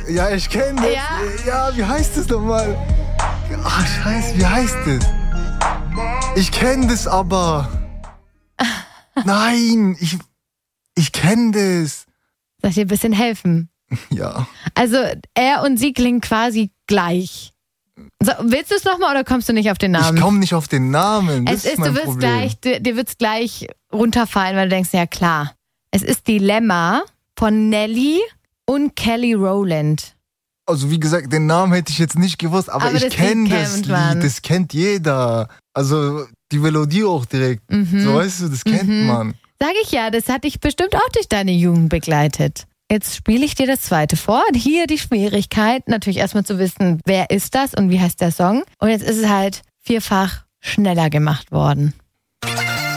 Ja, ich kenne das. Ja? Ja, wie heißt das nochmal? Ach, scheiße, wie heißt das? Ich kenne das aber. Nein, ich kenne das. Soll ich dir ein bisschen helfen? Ja. Also er und sie klingen quasi gleich. So, willst du es nochmal oder kommst du nicht auf den Namen? Ich komme nicht auf den Namen. Das ist mein Problem. Dir wird's gleich runterfallen, weil du denkst, ja klar. Es ist Dilemma von Nelly und Kelly Rowland. Also wie gesagt, den Namen hätte ich jetzt nicht gewusst, aber ich kenne das Lied. Das kennt jeder. Also die Melodie auch direkt. So, weißt du, das kennt man. Sag ich ja, das hat dich bestimmt auch durch deine Jugend begleitet. Jetzt spiele ich dir das zweite vor. Hier die Schwierigkeit, natürlich erstmal zu wissen, wer ist das und wie heißt der Song. Und jetzt ist es halt 4-fach schneller gemacht worden.